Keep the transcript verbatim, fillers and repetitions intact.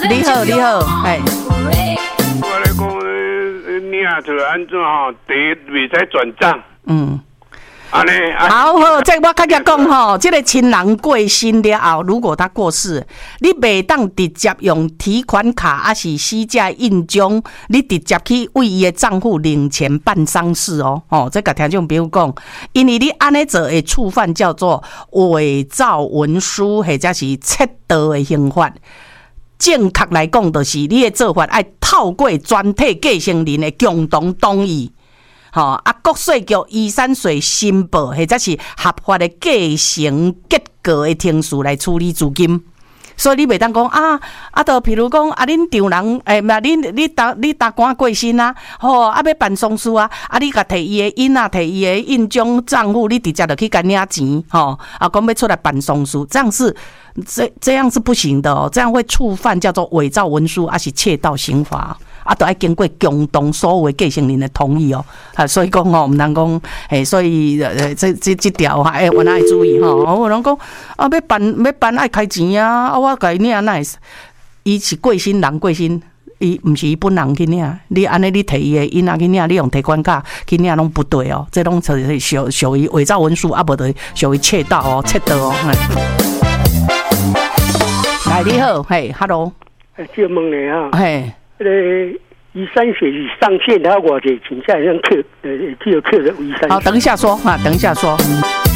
你好，你好，哎。 我来讲，你啊，就安怎吼？第一未使转账。嗯。安尼。 好好，这我较甲讲吼，这个亲人过身了后，如果他过世，你袂当直接用提款卡还是死者印章，你直接去为伊的账户领钱办丧事哦。哦，这个听众朋友讲，因为你安尼做会触犯叫做伪造文书或者是窃盗的刑法。正确来讲，就是你的做法爱透过全体继承人的共同同意。吼、哦、啊，国税局遗产税申报，或者是合法的继承结果的程序来处理资金。所以你袂当讲啊啊，就譬如讲啊，恁丈人诶，嘛、欸，恁你大你大官过身啊，吼、哦、啊要办丧事啊，啊你甲摕伊的印啊，摕伊的印章账户，你直接就去甲领钱，吼、哦、啊，讲要出来办丧事，这样是这这样是不行的哦，这样会触犯叫做伪造文书，还是窃盗刑法。啊，都要经过共同所有的继承人的同意哦，啊，所以讲哦，毋通讲，诶，所以呃，这这这条哈，诶，我哪会注意吼？我人讲啊，要办要办爱开钱啊，啊，我甲伊领那，伊是过身人过身，伊毋是伊本人去领，你安尼你摕伊的印仔去领，你用提款卡去领拢不对哦，这拢是属属于伪造文书，啊，无就属于窃盗哦，窃盗哦。来，你好，嘿 ，hello， 借问你啊， 嘿。 那个遗产税上限，他我这请假像扣呃，只有扣了遗产税。 好，等一下说啊，等一下说。